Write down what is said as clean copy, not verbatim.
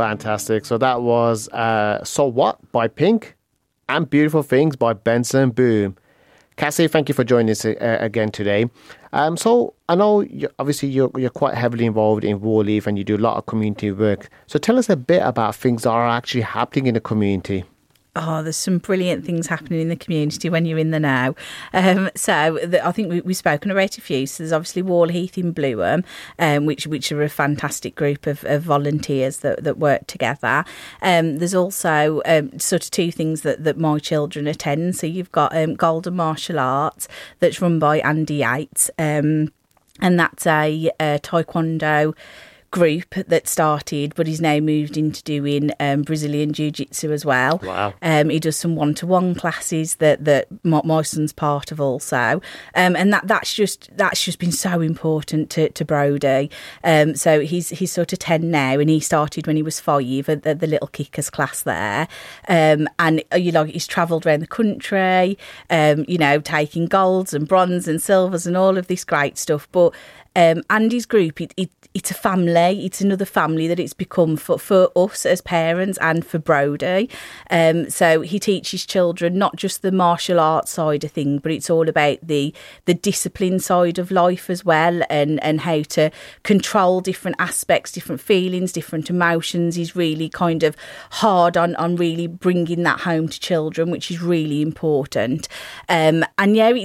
Fantastic. So that was So What by Pink and Beautiful Things by Benson Boone. Cassie, thank you for joining us again today. So I know you're quite heavily involved in Warleaf and you do a lot of community work. So tell us a bit about things that are actually happening in the community. Oh, there's some brilliant things happening in the community when you're in the now. I think we've spoken about a few. So there's obviously Warleaf in Blueham, which are a fantastic group of volunteers that work together. There's also sort of two things that my children attend. So you've got Golden Martial Arts that's run by Andy Yates, and that's a taekwondo group that started, but he's now moved into doing Brazilian Jiu-Jitsu as well. Wow. He does some one-to-one classes that my son's part of also, and that's just been so important to Brody. So he's sort of 10 now, and he started when he was 5 at the Little Kickers class there, and he's travelled around the country, taking golds and bronze and silvers and all of this great stuff, but Andy's group, it's a family. It's another family that it's become for us as parents and for Brody. So he teaches children not just the martial arts side of things, but it's all about the discipline side of life as well, and how to control different aspects, different feelings, different emotions. He's really kind of hard on really bringing that home to children, which is really important. And yeah,